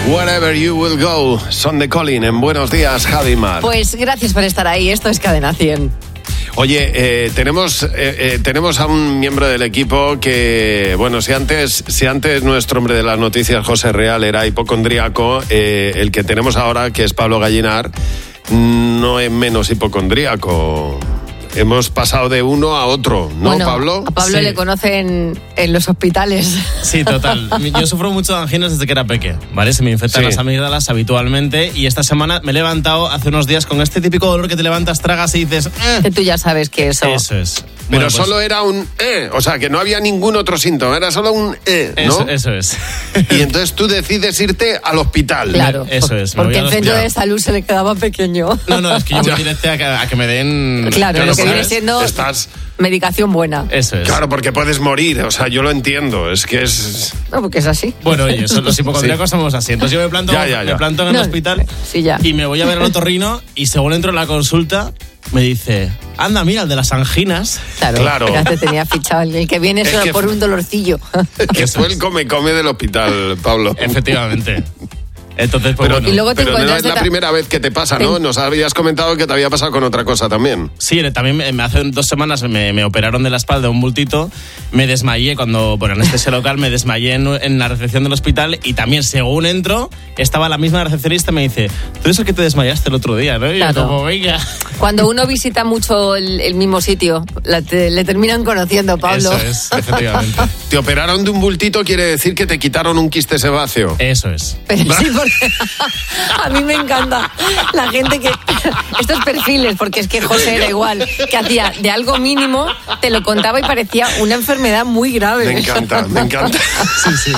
Wherever You Will Go, son de Colin en Buenos Días, Javi Mar. Pues gracias por estar ahí, esto es Cadena 100. Oye, tenemos a un miembro del equipo que, bueno, si antes nuestro hombre de las noticias, José Real, era hipocondríaco, el que tenemos ahora, que es Pablo Gallinar, no es menos hipocondríaco. Hemos pasado de uno a otro, ¿no, bueno, Pablo? A Pablo Sí. Le conocen en los hospitales. Sí, total. Yo sufro mucho de anginas desde que era peque, ¿vale? Se me infectan las amígdalas habitualmente y esta semana me he levantado hace unos días con este típico dolor que te levantas, tragas y dices... Que tú ya sabes que eso... Eso es. Pero Bueno, pues, solo era un o sea, que no había ningún otro síntoma, era solo un ¿no? Eso es. Y entonces tú decides irte al hospital. Claro, Eso es, me porque voy el a centro ya. de salud se le quedaba pequeño. No, es que yo voy directo a que me den... Claro, lo que viene ¿sabes? siendo Estás... medicación buena. Eso es. Claro, porque puedes morir, o sea, yo lo entiendo, es que es... No, porque es así. Bueno, oye, los hipocondríacos somos así. Entonces yo me planto, Ya. Me planto en el No, hospital sí, ya. y me voy a ver al otorrino y según entro en la consulta me dice, anda, mira, el de las anginas. Claro. Ya te tenía fichado. El que viene Es solo que- por un dolorcillo. Que Eso fue es. el come del hospital, Pablo. Efectivamente. Entonces, pues Pero, bueno. Y luego te pero no encuentras es la de ta- primera vez que te pasa, ¿no? Nos habías comentado que te había pasado con otra cosa también. Sí, también hace 2 semanas me operaron de la espalda un bultito, me desmayé cuando, bueno, en anestesia local me desmayé en la recepción del hospital y también según entro, estaba la misma recepcionista y me dice, tú eres el que te desmayaste el otro día, ¿no? Y yo Claro. como, venga. Cuando uno visita mucho el mismo sitio, le terminan conociendo, Pablo. Eso es, efectivamente. Te operaron de un bultito, quiere decir que te quitaron un quiste sebáceo. Eso es. Pero sí, porque a mí me encanta la gente que... Estos perfiles, porque es que José era igual, que hacía de algo mínimo, te lo contaba y parecía una enfermedad muy grave. Me encanta. Sí.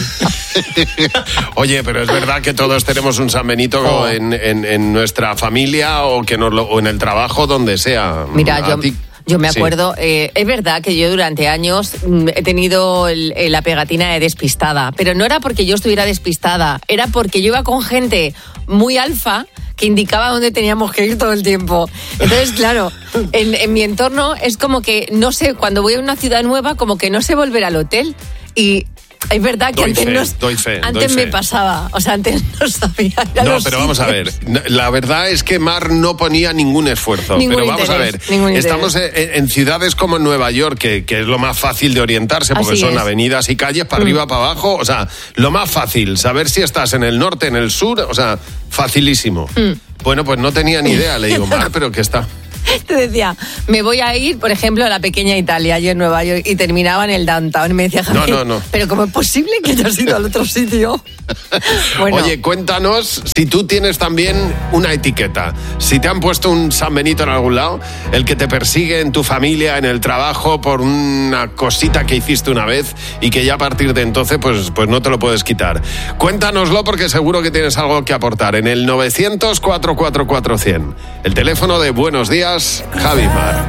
Oye, pero es verdad que todos tenemos un San Benito Oh. en nuestra familia o en el trabajo, donde sea. Mira, A ti- yo me sí. acuerdo, es verdad que yo durante años he tenido la pegatina de despistada, pero no era porque yo estuviera despistada, era porque yo iba con gente muy alfa que indicaba dónde teníamos que ir todo el tiempo. Entonces, claro, en mi entorno es como que, no sé, cuando voy a una ciudad nueva, como que no sé volver al hotel. Y es verdad que Doy fe. me pasaba, o sea, antes no sabía. ir a No, los pero vamos a ver. sitios. La verdad es que Mar no ponía ningún esfuerzo. Ningún pero vamos a ver. interés, ningún interés. Estamos en ciudades como Nueva York, que es lo más fácil de orientarse, porque Así son es. avenidas y calles para arriba, para abajo. O sea, lo más fácil. Saber si estás en el norte, en el sur. O sea, facilísimo. Bueno, pues no tenía ni idea. Le digo, Mar, pero que está. Te decía, me voy a ir, por ejemplo, a la pequeña Italia, yo en Nueva York, y terminaba en el downtown. Y me decía, Javi, No. pero ¿cómo es posible que te has ido al otro sitio? Bueno, Oye, cuéntanos si tú tienes también una etiqueta. Si te han puesto un San Benito en algún lado, el que te persigue en tu familia, en el trabajo, por una cosita que hiciste una vez y que ya a partir de entonces pues no te lo puedes quitar. Cuéntanoslo porque seguro que tienes algo que aportar en el 900 444 100. El teléfono de Buenos Días, Javi Mar.